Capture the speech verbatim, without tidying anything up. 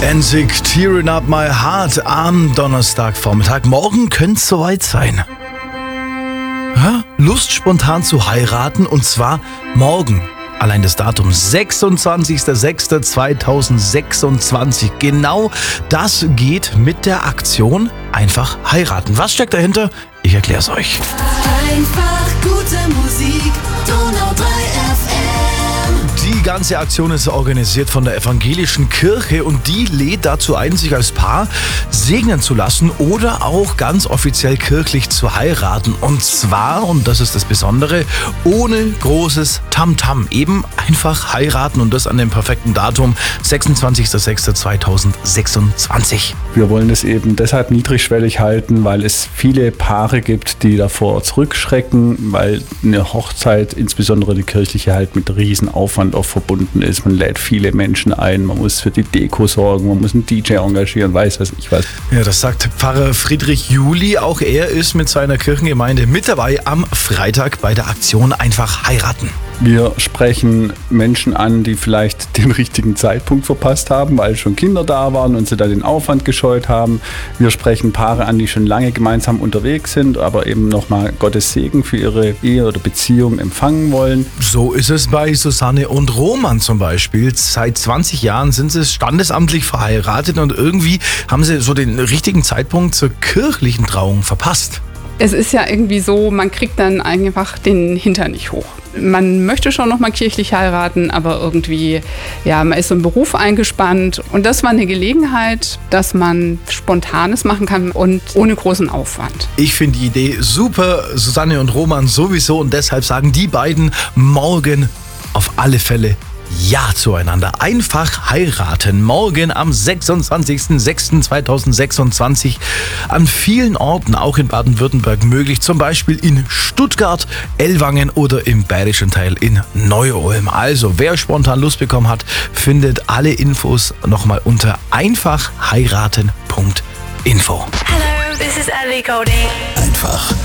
Ensig, Tearing Up My Heart am Donnerstagvormittag. Morgen könnte es soweit sein. Ja? Lust spontan zu heiraten und zwar morgen. Allein das Datum sechsundzwanzigster sechster zweitausendsechsundzwanzig. Genau das geht mit der Aktion Einfach heiraten. Was steckt dahinter? Ich erkläre es euch. Einfach gute Musik, Donau drei F M. Die ganze Aktion ist organisiert von der evangelischen Kirche und die lädt dazu ein, sich als Paar segnen zu lassen oder auch ganz offiziell kirchlich zu heiraten. Und zwar, und das ist das Besondere, ohne großes Tamtam. Eben einfach heiraten und das an dem perfekten Datum sechsundzwanzigster sechster zweitausendsechsundzwanzig. Wir wollen es eben deshalb niedrigschwellig halten, weil es viele Paare gibt, die davor zurückschrecken, weil eine Hochzeit, insbesondere eine kirchliche, halt mit Riesenaufwand auch verbunden ist. Man lädt viele Menschen ein, man muss für die Deko sorgen, man muss einen D J engagieren, weiß was ich was. Ja, das sagt Pfarrer Friedrich Juli. Auch er ist mit seiner Kirchengemeinde mit dabei am Freitag bei der Aktion Einfach heiraten. Wir sprechen Menschen an, die vielleicht den richtigen Zeitpunkt verpasst haben, weil schon Kinder da waren und sie da den Aufwand gescheut haben. Wir sprechen Paare an, die schon lange gemeinsam unterwegs sind, aber eben nochmal Gottes Segen für ihre Ehe oder Beziehung empfangen wollen. So ist es bei Susanne und Roman zum Beispiel. Seit zwanzig Jahren sind sie standesamtlich verheiratet und irgendwie haben sie so den richtigen Zeitpunkt zur kirchlichen Trauung verpasst. Es ist ja irgendwie so, man kriegt dann einfach den Hintern nicht hoch. Man möchte schon noch mal kirchlich heiraten, aber irgendwie, ja, man ist so im Beruf eingespannt. Und das war eine Gelegenheit, dass man Spontanes machen kann und ohne großen Aufwand. Ich finde die Idee super, Susanne und Roman sowieso. Und deshalb sagen die beiden morgen auf alle Fälle Ja zueinander. Einfach heiraten. Morgen am sechsundzwanzigster sechster zweitausendsechsundzwanzig an vielen Orten, auch in Baden-Württemberg möglich. Zum Beispiel in Stuttgart, Ellwangen oder im bayerischen Teil in Neu-Ulm. Also, wer spontan Lust bekommen hat, findet alle Infos nochmal unter einfach heiraten punkt info. Hello, this is Ellie Golding. Einfach